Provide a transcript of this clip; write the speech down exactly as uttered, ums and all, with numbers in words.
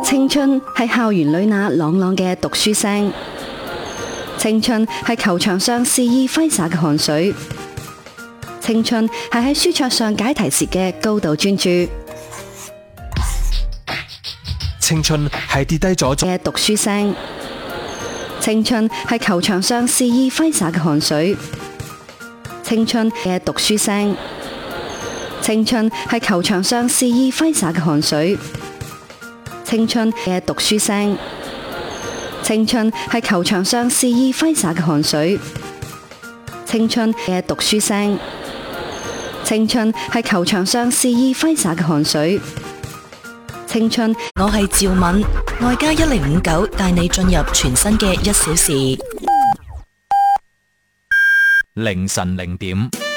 青春係校園裏那朗朗嘅讀書聲，青春係球場上肆意揮灑嘅汗水，青春係喺書桌上解題時嘅高度專注， 青春係跌低咗嘅讀書聲，青春係球場上肆意揮灑嘅汗水，青春嘅讀書聲，青春係球場上肆意揮灑嘅汗水，青春嘅讀書聲，青春係球場上肆意揮灑嘅汗水，青春嘅讀書聲，青春係球場上肆意揮灑嘅汗水，青春。 我係趙敏，外加一零五九帶你進入全新嘅一小時。 凌晨零點。